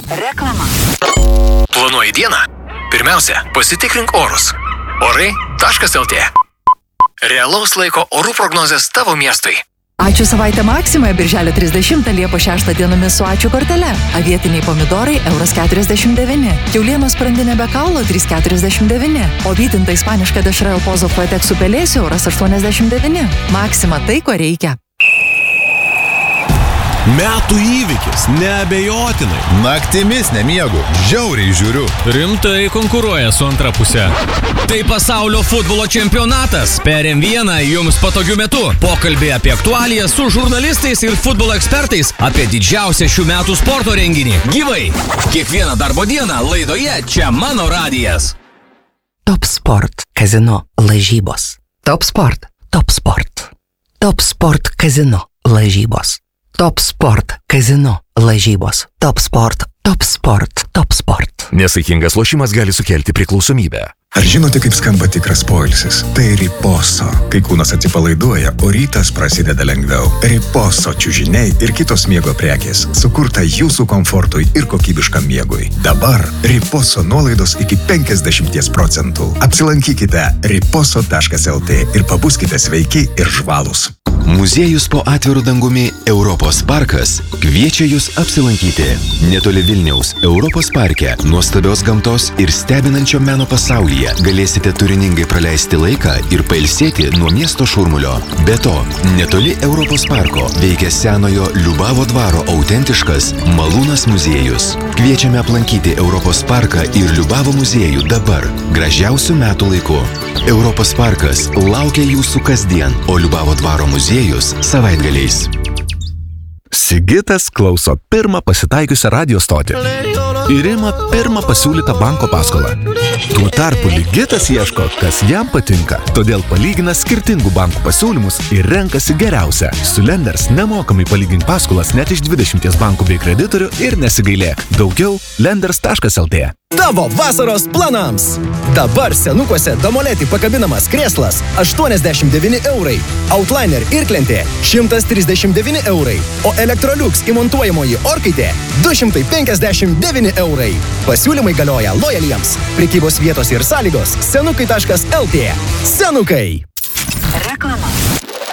Reklama. Planuoji dieną? Pirmiausia, pasitikrink orus. Orai.lt. Realaus laiko orų prognozės tavo miestui. Ačiū savaitę Maksimoje birželio 30 Liepos 6 dienomis su ačiū kortele. Avietiniai pomidorai €49. Kiaulienos sprandinė be kaulo €3,49. O vytinta ispaniška dešra El Pozo Fuetek su pelėsiu €89. Maksima tai, ko reikia. Metų įvykis, neabejotinai. Naktimis nemiegu, žiauriai žiūriu. Rimtai konkuruoja su antra pusė. Tai pasaulio futbolo čempionatas. Per M1 jums patogiu metu. Pokalbė apie aktualijas su žurnalistais ir futbolo ekspertais apie didžiausią šių metų sporto renginį. Gyvai. Kiekvieną darbo dieną laidoje čia mano radijas. Top Sport kazino lažybos. Top Sport, Top Sport. Top Sport kazino lažybos. Top Sport kazino lažybos. Top Sport, Top Sport, Top Sport. Nesaikingas lošimas gali sukelti priklausomybę. Ar žinote, kaip skamba tikras poilsis? Tai Riposo. Kai kūnas atsipalaiduoja, o rytas prasideda lengviau. Riposo čiužiniai ir kitos miego prekės sukurta jūsų komfortui ir kokybiškam miegui. Dabar Riposo nuolaidos iki 50%. Apsilankykite riposo.lt ir pabuskite sveiki ir žvalūs. Muziejus po atviru dangumi Europos parkas kviečia jūs apsilankyti. Netoli Vilniaus Europos parke nuostabios gamtos ir stebinančio meno pasaulyje galėsite turiningai praleisti laiką ir pailsėti nuo miesto šurmulio. Be to, netoli Europos parko veikia senojo Liubavo dvaro autentiškas Malūnas muziejus. Kviečiame aplankyti Europos parką ir Liubavo muziejų dabar, gražiausių metų laiku. Europos parkas laukia jūsų kasdien, o Liubavo dvaro muziejus savaitgaliais. Sigitas klauso pirmą pasitaikiusią radio stotį ir ima pirmą pasiūlytą banko paskolą. Tuo tarpu Ligitas ieško, kas jam patinka, todėl palygina skirtingų bankų pasiūlymus ir renkasi geriausią. Su Lenders nemokamai palygink paskolas net iš 20 bankų bei kreditorių ir nesigailėk. Daugiau lenders.lt. Tavo vasaros planams. Dabar senukuose Damoleti pakabinamas krėslas 89 €, Outliner irklentė 139 €, o Electrolux įmontuojamoji orkaitė 259 €. Pasiūlymai galioja lojaliems. Prekybos vietos ir sąlygos senukai.lt. Senukai.